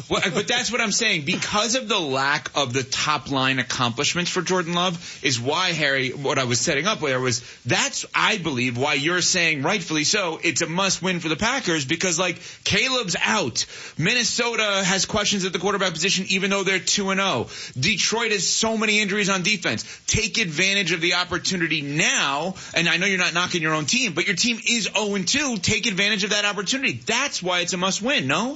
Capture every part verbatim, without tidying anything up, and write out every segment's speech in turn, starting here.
Well, but that's what I'm saying. Because of the lack of the top-line accomplishments for Jordan Love is why, Harry, what I was setting up there was that's, I believe, why you're saying, rightfully so, it's a must-win for the Packers because, like, Caleb's out. Minnesota has questions at the quarterback position even though they're two and oh. Detroit has so many injuries on defense. Take advantage of the opportunity now, and I know you're not knocking your own team, but your team is oh and two. Take advantage of that opportunity. That's why it's a must-win, no?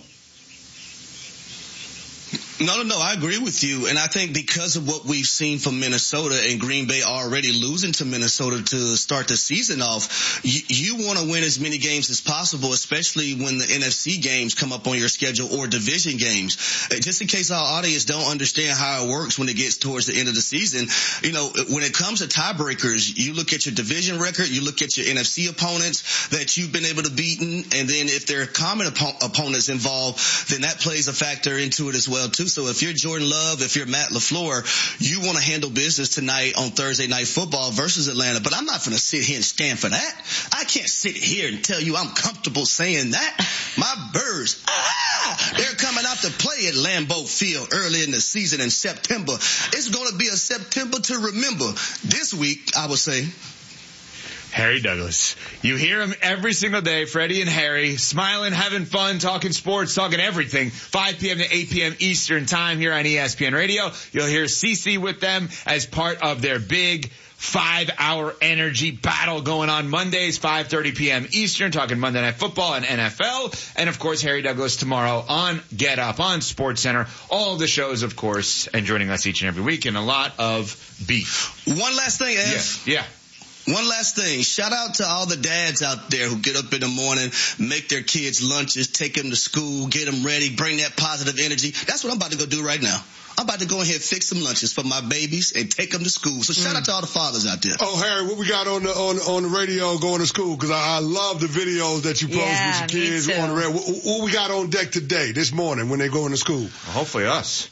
No, no, no, I agree with you. And I think because of what we've seen from Minnesota and Green Bay already losing to Minnesota to start the season off, you, you want to win as many games as possible, especially when the N F C games come up on your schedule or division games. Just in case our audience don't understand how it works when it gets towards the end of the season, you know, when it comes to tiebreakers, you look at your division record, you look at your N F C opponents that you've been able to beat, and then if there are common op- opponents involved, then that plays a factor into it as well, too. So if you're Jordan Love, if you're Matt LaFleur, you want to handle business tonight on Thursday Night Football versus Atlanta. But I'm not going to sit here and stand for that. I can't sit here and tell you I'm comfortable saying that. My Birds, ah, they're coming out to play at Lambeau Field early in the season in September. It's going to be a September to remember. This week, I would say. Harry Douglas. You hear him every single day, Freddie and Harry, smiling, having fun, talking sports, talking everything. five p.m. to eight p.m. Eastern time here on E S P N Radio. You'll hear Cece with them as part of their big five-hour energy battle going on Mondays, five thirty p.m. Eastern, talking Monday Night Football and N F L. And, of course, Harry Douglas tomorrow on Get Up, on SportsCenter. All the shows, of course, and joining us each and every week, and a lot of beef. One last thing, F. Yeah, yeah. One last thing. Shout out to all the dads out there who get up in the morning, make their kids lunches, take them to school, get them ready, bring that positive energy. That's what I'm about to go do right now. I'm about to go ahead and fix some lunches for my babies and take them to school. So shout mm. out to all the fathers out there. Oh, Harry, what we got on the on, on the radio going to school? Because I, I love the videos that you post yeah, with your kids on the radio. What, what we got on deck today, this morning, when they go into school? Well, hopefully us.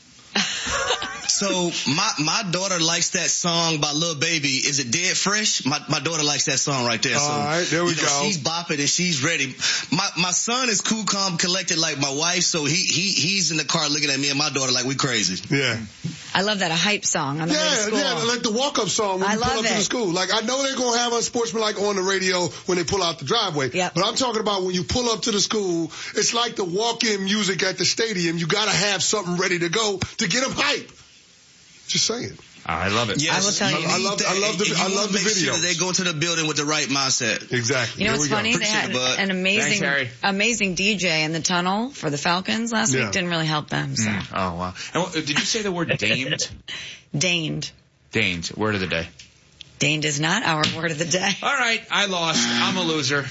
So my my daughter likes that song by Lil Baby. Is it Dead Fresh? My my daughter likes that song right there. All so right, there we you know, go. She's bopping and she's ready. My my son is cool, calm, collected like my wife. So he he he's in the car looking at me and my daughter like we crazy. Yeah. I love that, a hype song on the way to Yeah, school. yeah, like the walk-up song when I you pull love up it. to the school. Like, I know they're going to have Unsportsmanlike on the radio when they pull out the driveway. Yep. But I'm talking about when you pull up to the school, it's like the walk-in music at the stadium. You got to have something ready to go to get them hype. Just saying. I love it. Yes, I will tell you. I love, I love the, I love the make video. Sure that they go to the building with the right mindset. Exactly. You know there what's we funny? go. They had it, an amazing, Thanks, amazing D J in the tunnel for the Falcons last Yeah. week. Didn't really help them. So. Mm. Oh, wow. And what, did you say the word damed? Deigned. Deigned. Word of the day. Deigned is not our word of the day. All right. I lost. I'm a loser.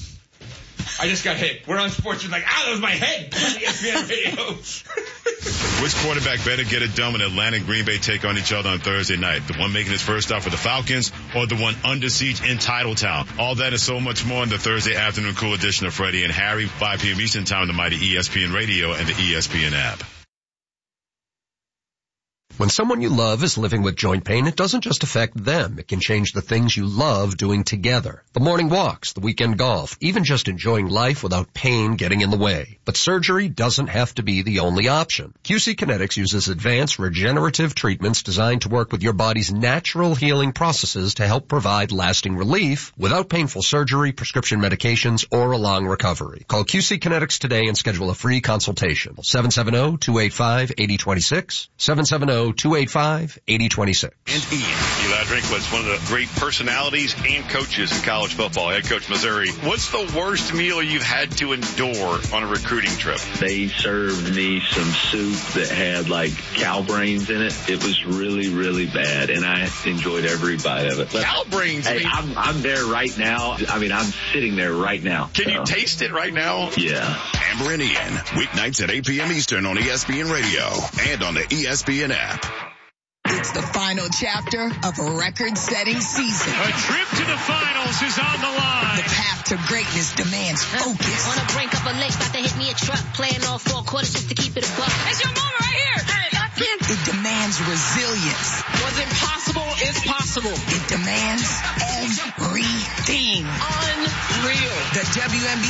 I just got hit. We're on sports. You're like, ah, that was my head. E S P N Radio. Which quarterback better get it done when Atlanta and Green Bay take on each other on Thursday night? The one making his first start for the Falcons or the one under siege in Titletown? All that and so much more in the Thursday afternoon cool edition of Freddie and Harry, five p.m. Eastern time on the mighty E S P N Radio and the E S P N app. When someone you love is living with joint pain, it doesn't just affect them. It can change the things you love doing together. The morning walks, the weekend golf, even just enjoying life without pain getting in the way. But surgery doesn't have to be the only option. Q C Kinetics uses advanced regenerative treatments designed to work with your body's natural healing processes to help provide lasting relief without painful surgery, prescription medications, or a long recovery. Call Q C Kinetics today and schedule a free consultation. seven seven zero, two eight five, eight zero two six, seven seven zero, two eight five, eight zero two six. And Ian. Eli Drinkwitz, one of the great personalities and coaches in college football, head coach Missouri. What's the worst meal you've had to endure on a recruiting trip? They served me some soup that had like cow brains in it. It was really, really bad, and I enjoyed every bite of it. But, Cow brains? Hey, I'm, I'm there right now. I mean, I'm sitting there right now. Can so. you taste it right now? Yeah. Amber and Ian, weeknights at eight p.m. Eastern on E S P N Radio and on the E S P N app. It's the final chapter of a record-setting season. A trip to the finals is on the line. The path to greatness demands focus. On the brink of a lake, about to hit me a truck. Playing all four quarters just to keep it a buck. It's your moment right here. Hey, I can't. It demands resilience. What's impossible is possible. It demands everything. Unreal. The W N B A